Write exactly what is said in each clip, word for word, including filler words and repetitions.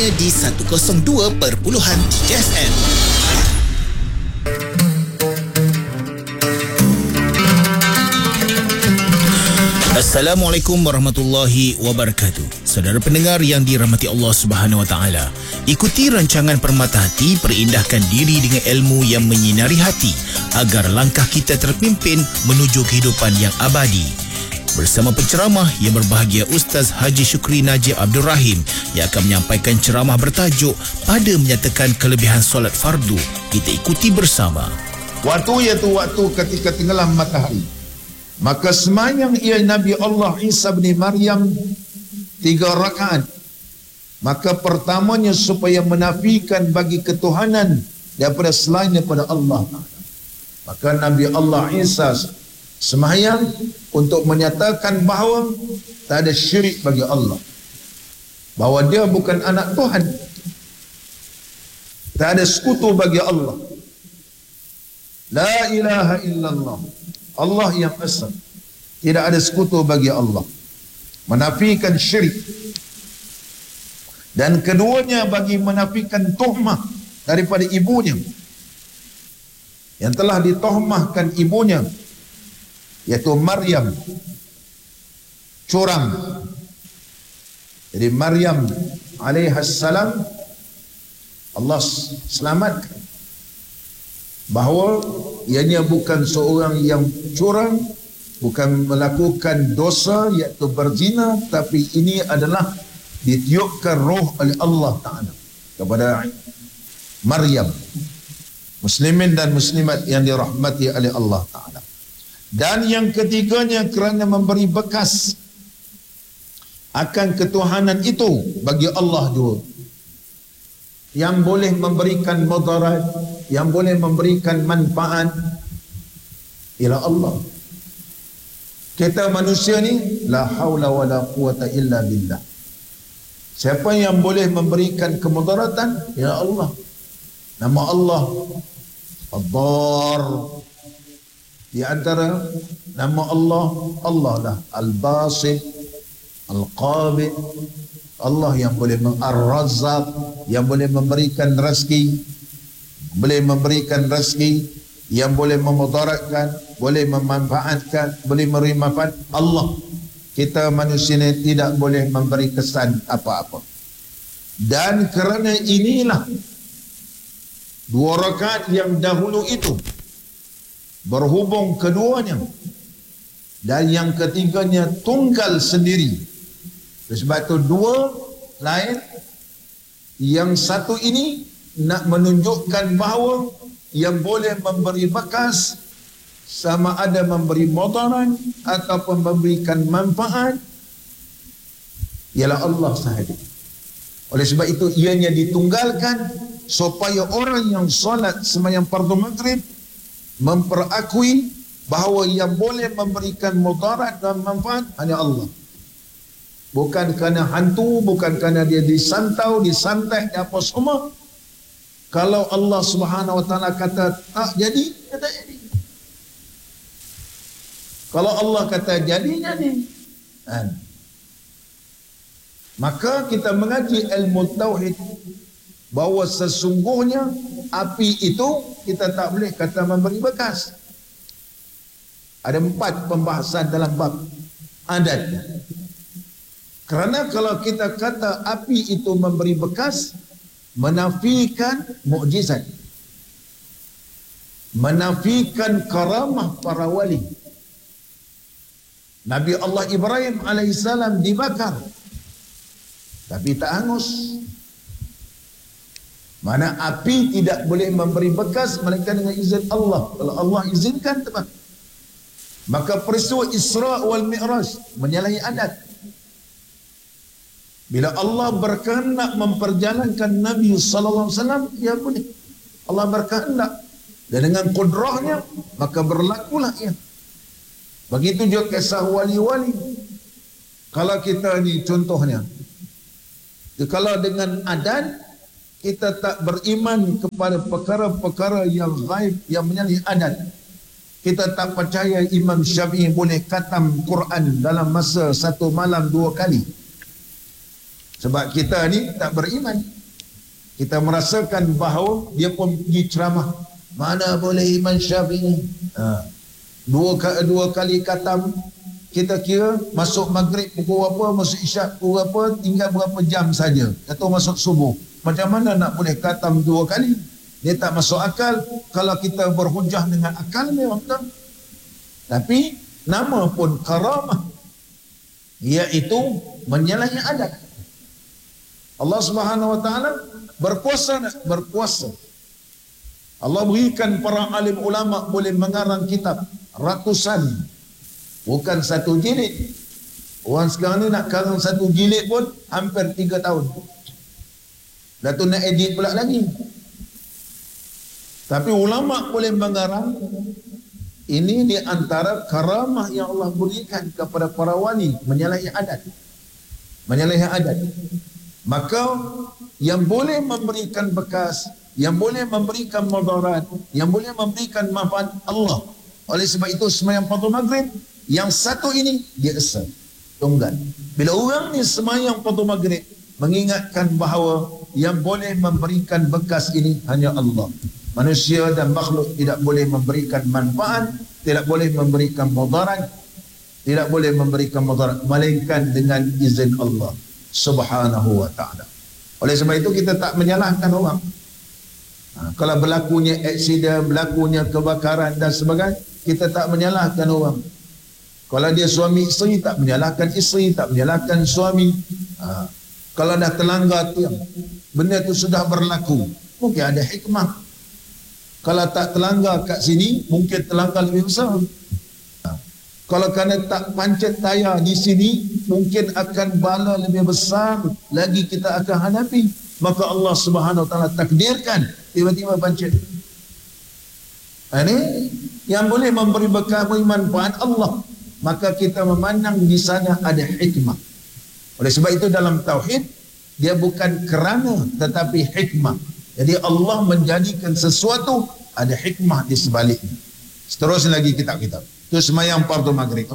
hanya di seratus dua perpuluhan tiga F M. Assalamualaikum warahmatullahi wabarakatuh. Saudara pendengar yang dirahmati Allah Subhanahu wa taala, ikuti rancangan Permata Hati, perindahkan diri dengan ilmu yang menyinari hati agar langkah kita terpimpin menuju kehidupan yang abadi. Bersama penceramah yang berbahagia Ustaz Haji Shukri Najib Abdul Rahim yang akan menyampaikan ceramah bertajuk pada menyatakan kelebihan solat fardu. Kita ikuti bersama. Waktu iaitu waktu ketika tenggelam matahari, maka semayang ia Nabi Allah Isa bin Maryam tiga rakaat. Maka pertamanya supaya menafikan bagi ketuhanan daripada selain daripada Allah. Maka Nabi Allah Isa semayang untuk menyatakan bahawa tak ada syirik bagi Allah, bahawa dia bukan anak Tuhan, tak ada sekutu bagi Allah. La ilaha illallah, Allah yang esa, tidak ada sekutu bagi Allah, menafikan syirik. Dan keduanya bagi menafikan tuhmah daripada ibunya, yang telah ditohmahkan ibunya, iaitu Maryam, curang. Jadi Maryam alaihassalam, Allah selamatkan bahawa ianya bukan seorang yang curang, bukan melakukan dosa iaitu berzina, tapi ini adalah ditiupkan roh oleh Allah Ta'ala kepada Maryam. Muslimin dan muslimat yang dirahmati oleh Allah Ta'ala. Dan yang ketiganya kerana memberi bekas akan ketuhanan itu bagi Allah juga, yang boleh memberikan mudarat, yang boleh memberikan manfaat, ialah Allah. Kita manusia ni la haula wala quwata illa billah. Siapa yang boleh memberikan kemudaratan? Ya Allah. Nama Allah Ad-Dar. Di antara nama Allah, Allah lah Al-Basit, Al-Qabid. Allah yang boleh Ar-Razzaq, yang boleh memberikan rezeki, boleh memberikan rezeki, yang boleh memudaratkan, boleh memanfaatkan, boleh memberi manfaat. Allah. Kita manusia ini tidak boleh memberi kesan apa-apa. Dan kerana inilah dua rakaat yang dahulu itu berhubung keduanya, dan yang ketiganya tunggal sendiri. Sebab itu dua lain, yang satu ini nak menunjukkan bahawa yang boleh memberi bekas sama ada memberi mudarat ataupun memberikan manfaat ialah Allah sahaja. Oleh sebab itu ianya ditunggalkan supaya orang yang solat sembahyang fardu maghrib memperakui bahawa yang boleh memberikan mudarat dan manfaat hanya Allah. Bukan kerana hantu, bukan kerana dia disantau, disantai, apa semua. Kalau Allah Subhanahu wa taala kata tak jadi, dia tak jadi. Kalau Allah kata jadi, jadi. Dan maka kita mengaji ilmu tauhid bahawa sesungguhnya api itu kita tak boleh kata memberi bekas. Ada empat pembahasan dalam bab adat. Kerana kalau kita kata api itu memberi bekas, menafikan mukjizat, menafikan karamah para wali. Nabi Allah Ibrahim alaihissalam dibakar tapi tak hangus. Mana api tidak boleh memberi bekas melainkan dengan izin Allah. Kalau Allah izinkan, tepat. Maka peristiwa Isra wal Mi'raj menyalahi adat. Bila Allah berkehendak memperjalankan Nabi sallallahu alaihi wasallam, ya boleh. Allah berkehendak, dan dengan kudrahnya maka berlakulah ia. Begitu juga kisah wali-wali. Kalau kita ni contohnya, kalau dengan adat kita tak beriman kepada perkara-perkara yang gaib, yang menyalahi adat. Kita tak percaya Imam Syafi'i boleh khatam Quran dalam masa satu malam dua kali. Sebab kita ni tak beriman. kita merasakan bahawa dia pun pergi ceramah. Mana boleh Imam Syafi'i ha. dua, dua kali khatam, kita kira masuk maghrib pukul berapa, masuk isyak pukul berapa, tinggal berapa jam saja atau masuk subuh. Macam mana nak boleh khatam dua kali? Dia tak masuk akal. Kalau kita berhujah dengan akal memang betul. Tapi nama pun karamah, iaitu menyalahi adat. Allah Subhanahu Wa Taala berkuasa, berkuasa. Allah berikan para alim ulama boleh mengarang kitab ratusan, bukan satu jilid. Orang sekarang ni nak karang satu jilid pun hampir tiga tahun. Dah tu nak edit pula lagi. Tapi ulama boleh mengarang. Ini di antara karamah yang Allah berikan kepada para wali, menyalahi adat. Menyalahi adat. Maka yang boleh memberikan bekas, yang boleh memberikan mudarat, yang boleh memberikan manfaat Allah. Oleh sebab itu sembahyang fardu maghrib yang satu ini dia esa, tunggal. Bila orang ni sembahyang fardu maghrib mengingatkan bahawa yang boleh memberikan bekas ini hanya Allah. Manusia dan makhluk tidak boleh memberikan manfaat, tidak boleh memberikan mudarat, tidak boleh memberikan mudarat melainkan dengan izin Allah Subhanahu wa taala. Oleh sebab itu kita tak menyalahkan orang. Ha, kalau berlakunya aksiden, berlakunya kebakaran dan sebagainya, kita tak menyalahkan orang. Kalau dia suami isteri, tak menyalahkan isteri, tak menyalahkan suami. Ha, kalau dah terlanggar tiang, benda itu sudah berlaku, mungkin ada hikmah. Kalau tak terlanggar kat sini, mungkin terlanggar lebih besar. Ha, kalau kerana tak pancet tayar di sini, mungkin akan bala lebih besar lagi kita akan hadapi. Maka Allah Subhanahu Wa Taala takdirkan tiba-tiba pancet. Ini yang boleh memberi bekal, memberi manfaat Allah. Maka kita memandang di sana ada hikmah. Oleh sebab itu dalam tauhid, dia bukan kerana tetapi hikmah. Jadi Allah menjadikan sesuatu ada hikmah di sebaliknya. Seterusnya lagi kitab-kitab. Itu sembahyang fardu maghrib.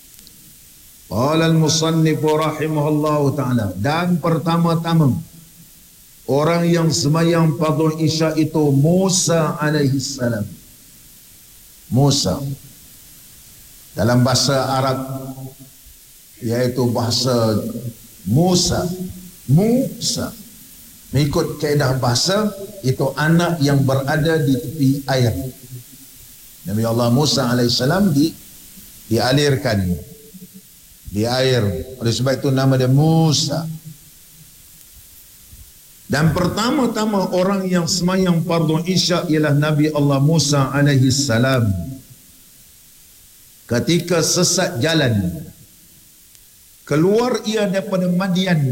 Qala al-musannif rahimahullahu taala, dan pertama-tama orang yang sembahyang fardu isya itu Musa alaihi salam. Musa dalam bahasa Arab iaitu bahasa Musa. Musa mengikut kaedah bahasa itu anak yang berada di tepi air. Nabi Allah Musa alaihissalam di dialirkan di air. Oleh sebab itu nama dia Musa. Dan pertama-tama orang yang sembahyang fardu isya ialah Nabi Allah Musa alaihissalam. Ketika sesat jalan, keluar ia daripada Madian,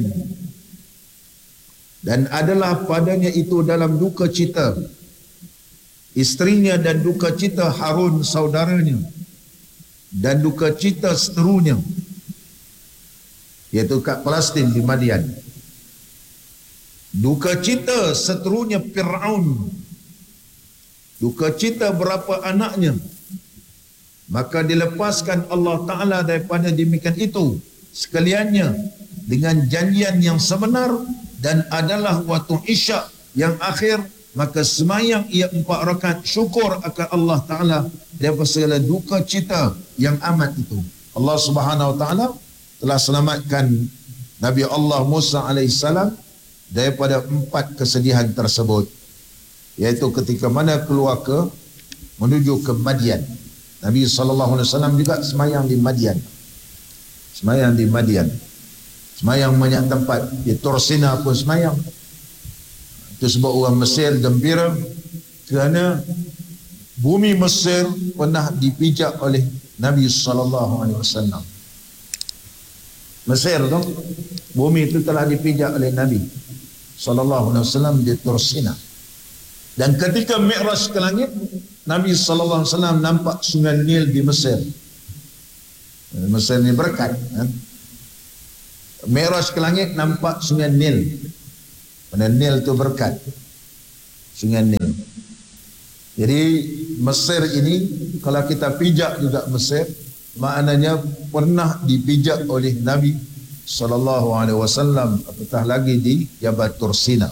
dan adalah padanya itu dalam duka cita isterinya dan duka cita Harun saudaranya dan duka cita seterunya, iaitu kat Palestin di Madian. Duka cita seterunya Fir'aun, duka cita berapa anaknya. Maka dilepaskan Allah Ta'ala daripada demikian itu sekaliannya dengan janjian yang sebenar, dan adalah waktu isyak yang akhir. Maka semayang ia empat rakaat syukur akan Allah Ta'ala daripada segala duka cita yang amat itu. Allah Subhanahu Wa Ta'ala telah selamatkan Nabi Allah Musa alaihissalam daripada empat kesedihan tersebut, iaitu ketika mana keluar ke menuju ke Madian. Nabi sallallahu alaihi wasallam juga semayang di Madian. Semayang di Madian. Semayang banyak tempat. Di Tursina pun semayang. Itu sebab orang Mesir gembira kerana bumi Mesir pernah dipijak oleh Nabi sallallahu alaihi wasallam. Mesir tu, bumi itu telah dipijak oleh Nabi sallallahu alaihi wasallam di Tursina. Dan ketika Mi'raj ke langit, Nabi sallallahu alaihi wasallam nampak sungai Nil di Mesir. Mesir ni berkat. Kan? Mi'raj ke langit nampak sungai Nil. Pada Nil tu berkat. Sungai Nil. Jadi Mesir ini, kalau kita pijak juga Mesir, maknanya pernah dipijak oleh Nabi sallallahu alaihi wasallam, apatah lagi di Jabal Tursina.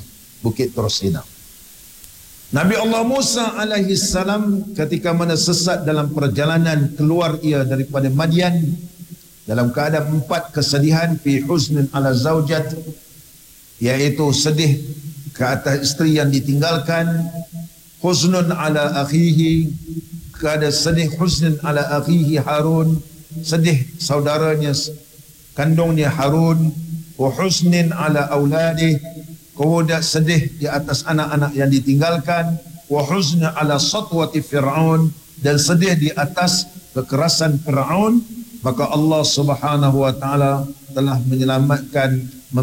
Bukit Tur Sina. Nabi Allah Musa alaihi salam ketika mana sesat dalam perjalanan keluar ia daripada Madian dalam keadaan empat kesedihan, fi huznin ala zaujat, iaitu sedih ke atas isteri yang ditinggalkan, huznun ala akhihi, keadaan sedih huznin ala akhihi Harun, sedih saudaranya kandungnya Harun, wa huznin ala auladih, kemudian sedih di atas anak-anak yang ditinggalkan, wa huzna ala satwati Fir'aun, dan sedih di atas kekerasan Fir'aun. Maka Allah Subhanahu wa taala telah menyelamatkan,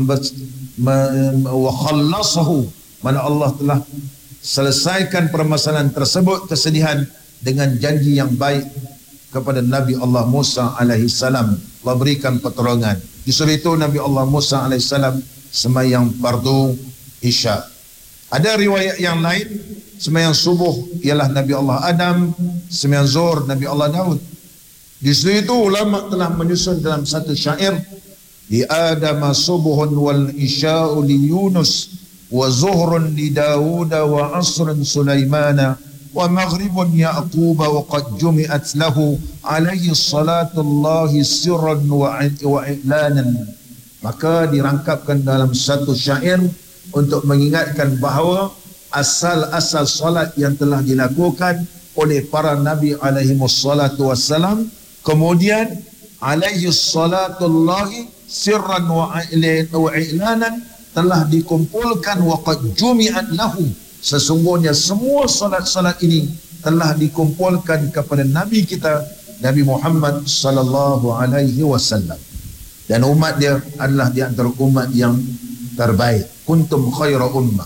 wa khallasahu, mana Allah telah selesaikan permasalahan tersebut, kesedihan, dengan janji yang baik kepada Nabi Allah Musa alaihi salam. Allah berikan pertolongan. Disuruh itu Nabi Allah Musa alaihi salam semayang fardu Isya. Ada riwayat yang lain, semayang subuh ialah Nabi Allah Adam, semayang zuhur Nabi Allah Daud. Di situ ulama telah menyusun dalam satu syair, di Adam subuhun wal isya'u li Yunus, wa zuhrun li Dawud, wa asrun Sulaimana, wa maghribun Ya'qub, wa qad jumi'at lahu alaihi salatullahi sirran wa i'lanan. Maka dirangkapkan dalam satu syair untuk mengingatkan bahawa asal-asal solat yang telah dilakukan oleh para Nabi alaihi wassalatu wassalam, kemudian alaihi salatullahi sirran wa i'lanan, telah dikumpulkan, wa qad jumi'at lahu, sesungguhnya semua solat-solat ini telah dikumpulkan kepada Nabi kita Nabi Muhammad sallallahu alaihi wasallam, dan umat dia adalah di antara umat yang terbaik. Kuntum khaira ummah.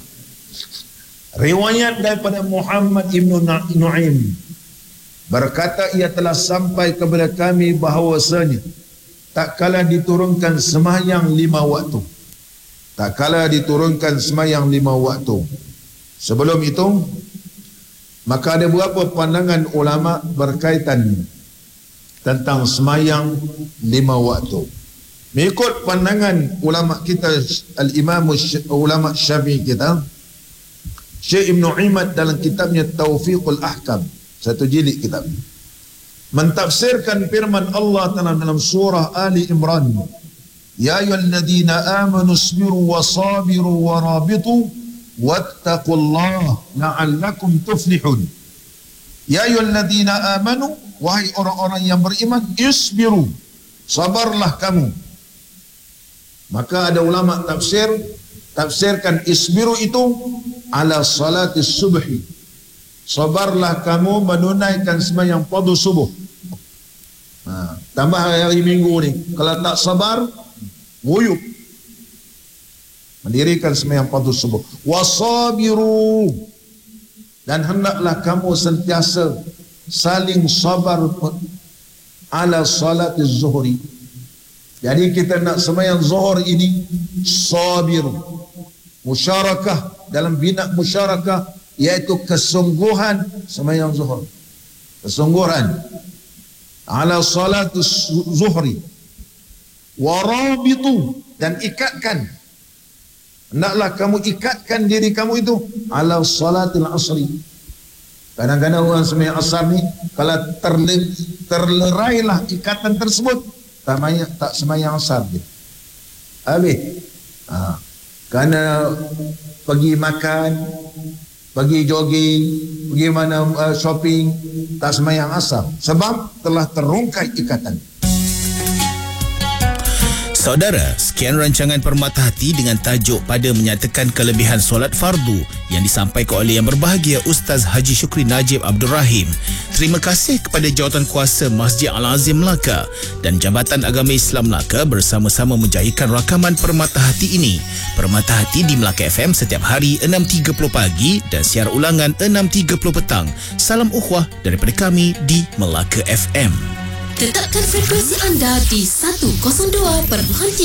Riwayat daripada Muhammad ibn Nu'aim berkata, ia telah sampai kepada kami bahawasanya tak kala diturunkan sembahyang lima waktu, tak kala diturunkan sembahyang lima waktu. Sebelum itu, maka ada beberapa pandangan ulama berkaitan tentang sembahyang lima waktu. Mengikut pandangan ulama kita, al-imam ulama Syafi'i kita, Syekh Ibn Imad dalam kitabnya Taufiqul Ahkam, satu jilid kitab, mentafsirkan firman Allah Ta'ala dalam surah Ali Imran, ya ayyuhalladzina amanu isbiru wa sabiru wa rabitu wattaqullaha la'allakum tuflihun. Ya ayyuhalladzina amanu, wahai orang-orang yang beriman, isbiru, sabarlah kamu. Maka ada ulama tafsir tafsirkan isbiru itu ala salati subhi, sabarlah kamu menunaikan sembahyang fardu subuh. Ha, tambah hari Minggu ni, kalau tak sabar wuyuk, mendirikan sembahyang fardu subuh. Wasabiru, dan hendaklah kamu sentiasa saling sabar ala salati zuhri. Jadi kita nak sembahyang zuhur ini sabir, musyarakah dalam bina musyarakah, iaitu kesungguhan sembahyang zuhur, kesungguhan ala salatu zuhri, warabitu, dan ikatkan, hendaklah kamu ikatkan diri kamu itu ala salatil asri. Kadang-kadang orang sembahyang asar ni, kalau terle, terlerailah ikatan tersebut, tak sembahyang, tak sembahyang asar dia habis. Ha, kerana pergi makan, pergi jogging, pergi mana uh, shopping, tak sembahyang asar, sebab telah terungkai ikatan. Saudara, sekian rancangan Permata Hati dengan tajuk pada menyatakan kelebihan solat fardu yang disampaikan oleh yang berbahagia Ustaz Haji Shukri Najib Abdul Rahim. Terima kasih kepada Jawatankuasa Masjid Al-Azim Melaka dan Jabatan Agama Islam Melaka bersama-sama menjayakan rakaman Permata Hati ini. Permata Hati di Melaka F M setiap hari enam tiga puluh pagi dan siar ulangan enam tiga puluh petang. Salam ukhuwah daripada kami di Melaka F M. Tetapkan frekuensi anda di seratus dua perpuluhan tiga.